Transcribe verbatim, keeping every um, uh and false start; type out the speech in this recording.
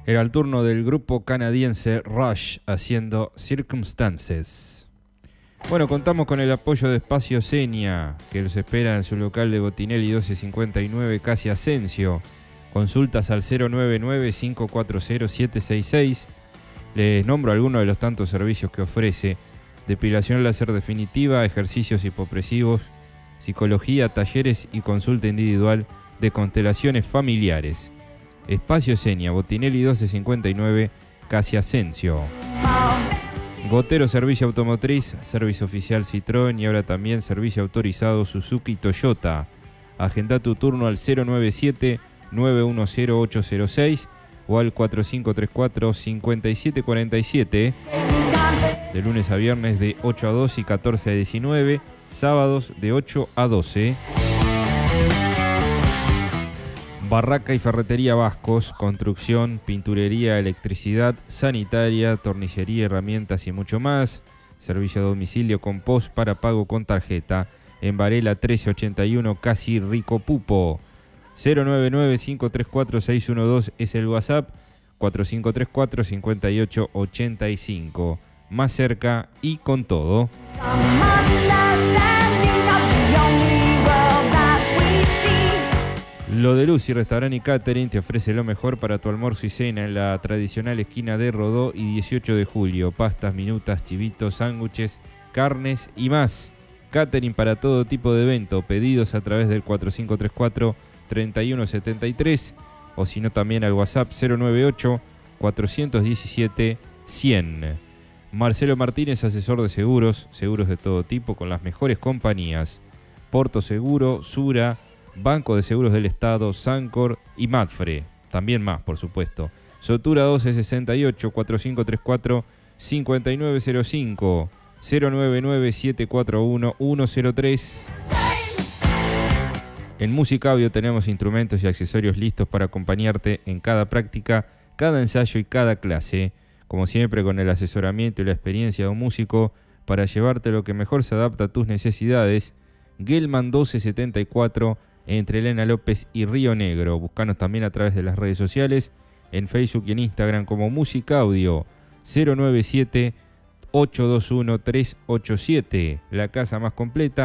Era el turno del grupo canadiense Rush haciendo Circumstances. Bueno, contamos con el apoyo de Espacio Seña, que los espera en su local de Botinelli doce cincuenta y nueve, casi Asensio. Consultas al cero nueve nueve, cinco cuatro cero, siete seis seis. Les nombro algunos de los tantos servicios que ofrece: depilación láser definitiva, ejercicios hipopresivos, psicología, talleres y consulta individual de constelaciones familiares. Espacio Seña, Botinelli doce cincuenta y nueve, casi Asensio. Gotero Servicio Automotriz, servicio oficial Citroën y ahora también servicio autorizado Suzuki Toyota. Agenda tu turno al cero nueve siete, nueve uno cero, ocho cero seis o al cuatro cinco tres cuatro, cinco siete cuatro siete. De lunes a viernes de ocho a dos y catorce a diecinueve, sábados de ocho a doce. Barraca y Ferretería Vascos, construcción, pinturería, electricidad, sanitaria, tornillería, herramientas y mucho más. Servicio a domicilio con post para pago con tarjeta. En Varela trece ochenta y uno, casi Rico Pupo. cero nueve nueve, cinco tres cuatro, seis uno dos es el WhatsApp. cuatro cinco tres cuatro, cinco ocho ocho cinco. Más cerca y con todo. Lo de Lucy Restaurant y Catering te ofrece lo mejor para tu almuerzo y cena en la tradicional esquina de Rodó y dieciocho de julio. Pastas, minutas, chivitos, sándwiches, carnes y más. Catering para todo tipo de evento. Pedidos a través del cuatro cinco tres cuatro, tres uno siete tres o si no también al WhatsApp cero nueve ocho, cuatro uno siete, cien. Marcelo Martínez, asesor de seguros, seguros de todo tipo con las mejores compañías. Porto Seguro, Sura, Banco de Seguros del Estado, Sancor y Mapfre. También más, por supuesto. Sotura doce sesenta y ocho, cuatro cinco tres cuatro, cinco nueve cero cinco, cero nueve nueve, siete cuatro uno, uno cero tres. En Música Audio tenemos instrumentos y accesorios listos para acompañarte en cada práctica, cada ensayo y cada clase. Como siempre, con el asesoramiento y la experiencia de un músico para llevarte lo que mejor se adapta a tus necesidades. Gelman doce setenta y cuatro, entre Elena López y Río Negro. Búscanos también a través de las redes sociales, en Facebook y en Instagram como Música Audio. cero nueve siete, ocho dos uno, tres ocho siete, la casa más completa